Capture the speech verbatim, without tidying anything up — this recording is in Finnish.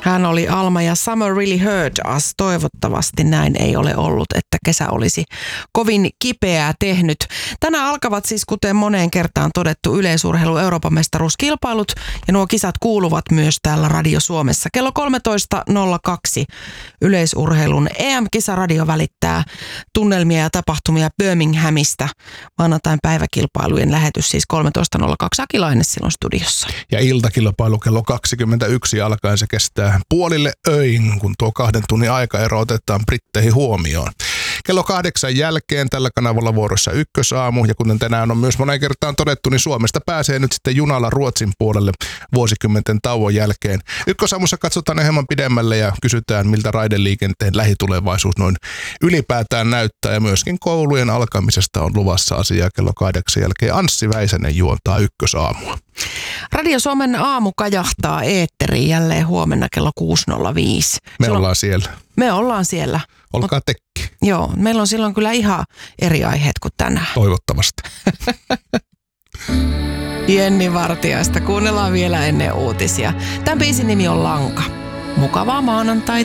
Hän oli Alma ja Summer Really Hurt Us. Toivottavasti näin ei ole ollut, että kesä olisi kovin kipeää tehnyt. Tänään alkavat siis, kuten moneen kertaan todettu, yleisurheilu Euroopan mestaruuskilpailut ja nuo kisat kuuluvat myös täällä Radio Suomessa. Kello kolmetoista nolla kaksi yleisurheilun E M-kisaradio välittää tunnelmia ja tapahtumia Birminghamista. Maanantain päiväkilpailujen lähetys siis kolmetoista nolla kaksi. Aki Laine silloin studiossa. Ja iltakilpailu kello kaksikymmentäyksi alkaen se kestää puolille öin, kun tuo kahden tunnin aikaero otetaan britteihin huomioon. Kello kahdeksan jälkeen tällä kanavalla vuorossa Ykkösaamu, ja kuten tänään on myös moneen kertaan todettu, niin Suomesta pääsee nyt sitten junalla Ruotsin puolelle vuosikymmenten tauon jälkeen. Ykkösaamussa katsotaan hieman pidemmälle ja kysytään, miltä raideliikenteen lähitulevaisuus noin ylipäätään näyttää, ja myöskin koulujen alkamisesta on luvassa asiaa kello kahdeksan jälkeen. Anssi Väisänen juontaa Ykkösaamua. Radio Suomen aamu kajahtaa eetteriin jälleen huomenna kello kuusi nolla viisi. Me silloin, ollaan siellä. Me ollaan siellä. Olkaa tekki. Joo, meillä on silloin kyllä ihan eri aiheet kuin tänään. Toivottavasti. Jenni Vartiaista kuunnellaan vielä ennen uutisia. Tämän biisin nimi on Lanka. Mukavaa maanantaita.